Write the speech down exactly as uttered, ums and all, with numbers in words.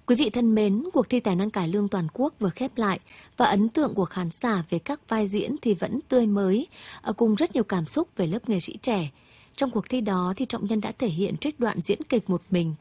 Quý vị thân mến, cuộc thi tài năng cải lương toàn quốc vừa khép lại và ấn tượng của khán giả về các vai diễn thì vẫn tươi mới, cùng rất nhiều cảm xúc về lớp nghệ sĩ trẻ. Trong cuộc thi đó thì Trọng Nhân đã thể hiện trích đoạn diễn kịch một mình